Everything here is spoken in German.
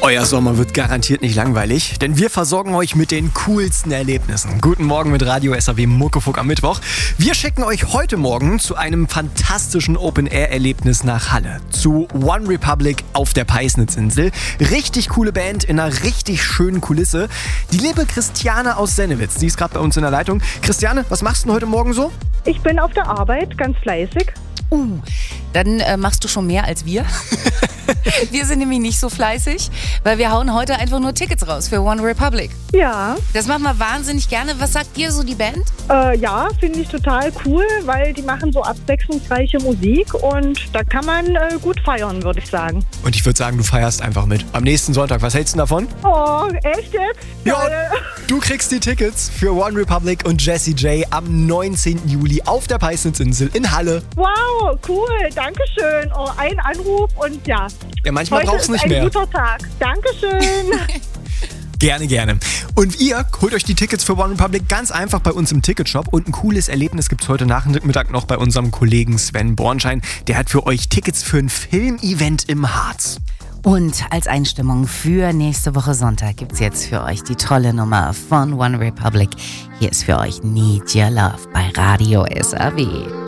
Euer Sommer wird garantiert nicht langweilig, denn wir versorgen euch mit den coolsten Erlebnissen. Guten Morgen mit Radio SAW Muckefuck am Mittwoch. Wir schicken euch heute Morgen zu einem fantastischen Open-Air-Erlebnis nach Halle. Zu One Republic auf der Peisnitzinsel. Richtig coole Band in einer richtig schönen Kulisse. Die liebe Christiane aus Sennewitz, die ist gerade bei uns in der Leitung. Christiane, was machst du denn heute Morgen so? Ich bin auf der Arbeit, ganz fleißig. Dann machst du schon mehr als wir. Wir sind nämlich nicht so fleißig, weil wir hauen heute einfach nur Tickets raus für One Republic. Ja. Das machen wir wahnsinnig gerne. Was sagt dir so die Band? Ja, finde ich total cool, weil die machen so abwechslungsreiche Musik und da kann man gut feiern, würde ich sagen. Und ich würde sagen, du feierst einfach mit. Am nächsten Sonntag, was hältst du davon? Oh, echt jetzt? Ja, du kriegst die Tickets für One Republic und Jessie J am 19. Juli auf der Peisnitzinsel in Halle. Wow, cool, dankeschön. Oh, ein Anruf und ja. Ja, manchmal Heute brauchst du ist nicht mehr. ein guter Tag. Dankeschön. Gerne, gerne. Und ihr holt euch die Tickets für One Republic ganz einfach bei uns im Ticketshop. Und ein cooles Erlebnis gibt es heute Nachmittag noch bei unserem Kollegen Sven Bornschein. Der hat für euch Tickets für ein Filmevent im Harz. Und als Einstimmung für nächste Woche Sonntag gibt es jetzt für euch die tolle Nummer von One Republic. Hier ist für euch Need Your Love bei Radio SAW.